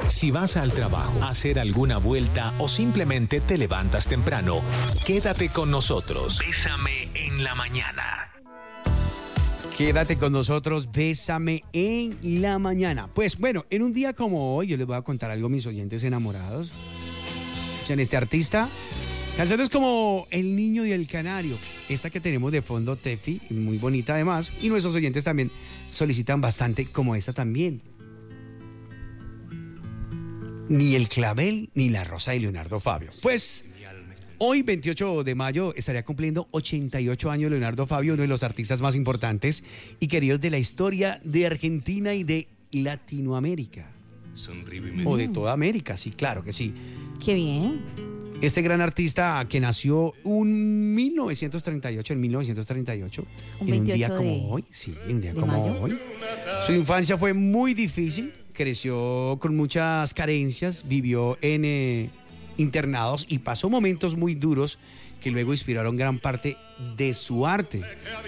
Si vas al trabajo, a hacer alguna vuelta o simplemente te levantas temprano, quédate con nosotros. Bésame en la mañana. Quédate con nosotros, bésame en la mañana. Pues bueno, en un día como hoy, yo les voy a contar algo a mis oyentes enamorados. Escuchan este artista. Canciones como El Niño y el Canario. Esta que tenemos de fondo, Tefi, muy bonita además. Y nuestros oyentes también solicitan bastante, como esta también. Ni el clavel ni la rosa de Leonardo Fabio. Pues hoy, 28 de mayo, estaría cumpliendo 88 años Leonardo Fabio, uno de los artistas más importantes y queridos de la historia de Argentina y de Latinoamérica. O de toda América, sí, claro que sí. Qué bien. Este gran artista que nació en 1938, en un día como hoy, sí, un día como hoy. Su infancia fue muy difícil, creció con muchas carencias, vivió en internados y pasó momentos muy duros que luego inspiraron gran parte de su arte.